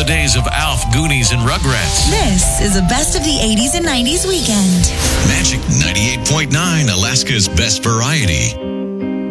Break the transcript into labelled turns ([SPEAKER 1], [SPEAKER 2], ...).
[SPEAKER 1] the days of Alf, Goonies, and Rugrats.
[SPEAKER 2] This is a best of the 80s and 90s weekend.
[SPEAKER 3] Magic 98.9, Alaska's best variety.